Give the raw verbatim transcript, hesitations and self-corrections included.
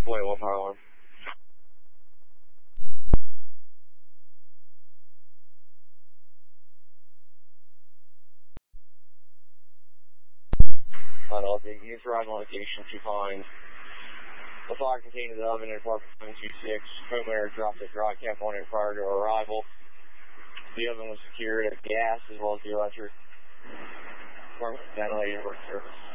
Wait, one fire alarm. Final update. Use arrival location to find the fire contained in the oven in apartment seven two six. Homeowner dropped a dry component prior to arrival. The oven was secured at gas as well as the electric. Apartment ventilated for service.